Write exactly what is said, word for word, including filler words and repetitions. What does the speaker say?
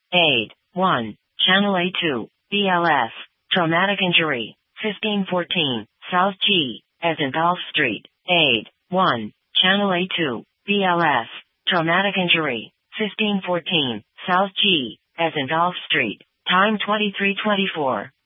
Aid, one. Channel A two, B L S, traumatic injury, fifteen fourteen, South G, as in Golf Street. Aid, one. Channel A two, B L S, traumatic injury, fifteen fourteen, South G, as in Golf Street. Time twenty-three twenty-four.